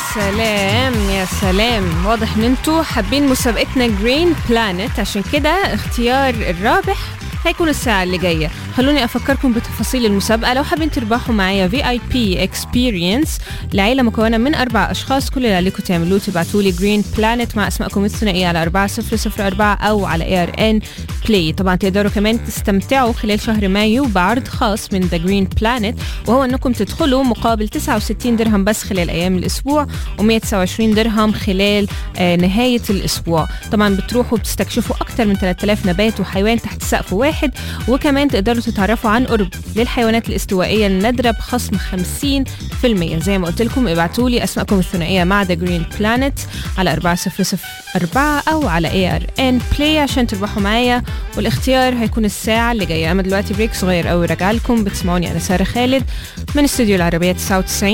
سلام يا سلام، واضح ان انتوا حابين مسابقتنا جرين بلانت، عشان كده اختيار الرابح هيكون الساعة اللي جاية. خلوني أفكركم بتفاصيل المسابقة. لو حابين تربحوا معايا VIP Experience لعيلة مكونة من 4 أشخاص، كل اللي عليكم تعملوه تبعتولي Green Planet مع اسمائكم الثنائية على 4004 أو على ARN Play. طبعا تقدروا كمان تستمتعوا خلال شهر مايو بعرض خاص من The Green Planet، وهو أنكم تدخلوا مقابل 69 درهم بس خلال أيام الأسبوع و129 درهم خلال نهاية الأسبوع. طبعا بتروحوا بتستكشفوا أكثر من 3000 نبات وحيوان تحت سقف واحد، وكمان تقدروا تتعرفوا عن قرب للحيوانات الاستوائية النادرة بخصم 50%. زي ما قلت لكم ابعتولي اسمائكم الثنائية مع The Green Planet على 4004 أو على ARN Play عشان تربحوا معايا، والاختيار هيكون الساعة اللي جاية. أما دلوقتي بريك صغير أوي راجع لكم. بتسمعوني أنا سارة خالد من استوديو العربية 99.